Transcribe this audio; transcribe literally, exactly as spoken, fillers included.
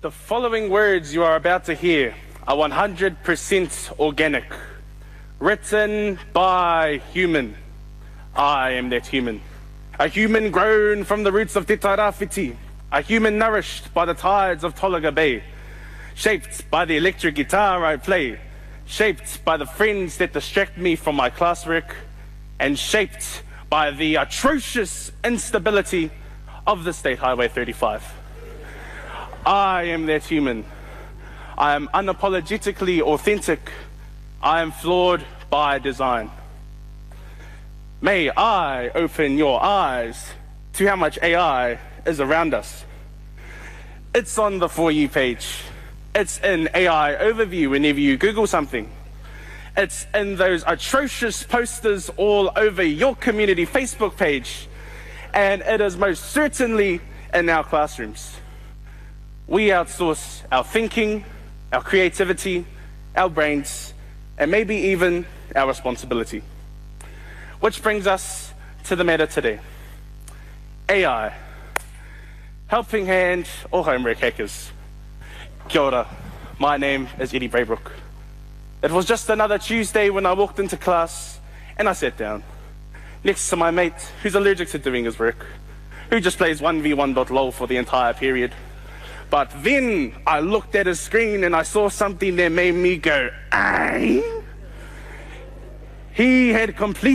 The following words you are about to hear are one hundred percent organic, written by human. I am that human. A human grown from the roots of Te Tairāwhiti, a human nourished by the tides of Tolaga Bay, shaped by the electric guitar I play, shaped by the friends that distract me from my classwork, and shaped by the atrocious instability of the State Highway thirty-five. I am that human. I am unapologetically authentic. I am flawed by design. May I open your eyes to how much A I is around us. It's on the For You page. It's in A I overview whenever you Google something. It's in those atrocious posters all over your community Facebook page. And it is most certainly in our classrooms. We outsource our thinking, our creativity, our brains, and maybe even our responsibility. Which brings us to the matter today. A I. Helping hand or homework hackers. Kia ora. My name is Eddie Braybrook. It was just another Tuesday when I walked into class and I sat down next to my mate who's allergic to doing his work, who just plays one v one dot lol for the entire period. But then I looked at his screen and I saw something that made me go, aye. He had completed